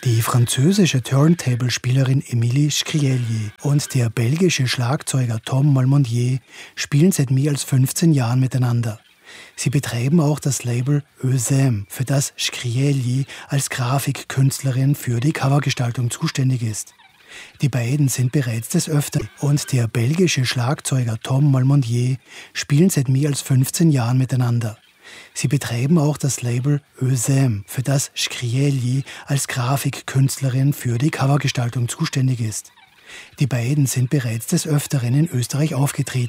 Die französische Turntable-Spielerin Émilie Scrielier und der belgische Schlagzeuger Tom Malmondier spielen seit mehr als 15 Jahren miteinander. Sie betreiben auch das Label Eusem, für das Scrielier als Grafikkünstlerin für die Covergestaltung zuständig ist. Die beiden sind bereits des Öfteren und der belgische Schlagzeuger Tom Malmondier spielen seit mehr als 15 Jahren miteinander. Sie betreiben auch das Label Eusem, für das Scrielier als Grafikkünstlerin für die Covergestaltung zuständig ist. Die beiden sind bereits des Öfteren in Österreich aufgetreten.